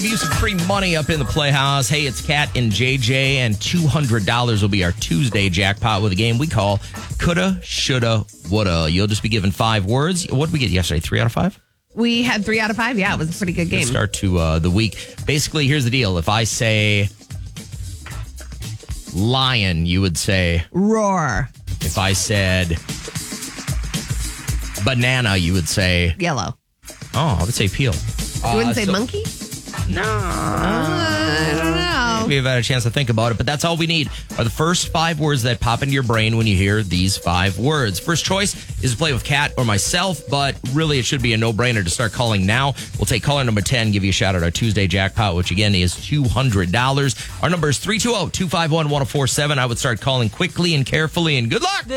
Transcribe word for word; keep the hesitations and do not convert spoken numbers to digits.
give you some free money up in the Playhouse. Hey, it's Kat and J J, and two hundred dollars will be our Tuesday jackpot with a game we call Coulda, Shoulda, Woulda. You'll just be given five words. What did we get yesterday? Three out of five? We had three out of five. Yeah, it was a pretty good game. Good start to uh, the week. Basically, here's the deal. If I say lion, you would say roar. If I said banana, you would say yellow. Oh, I would say peel. You wouldn't uh, say so, monkey? No. Uh, I don't know. Maybe you've had a chance to think about it, but that's all we need are the first five words that pop into your brain when you hear these five words. First choice is to play with Kat or myself, but really it should be a no-brainer to start calling now. We'll take caller number ten, give you a shout at our Tuesday jackpot, which again is two hundred dollars. Our number is three two zero, two five one, one zero four seven. I would start calling quickly and carefully, and good luck.